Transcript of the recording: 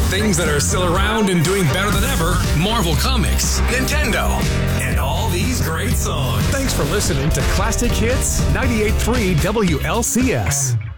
things that are still around and doing better than ever, Marvel Comics, Nintendo, and all these great songs. Thanks for listening to Classic Hits 98.3 WLCS.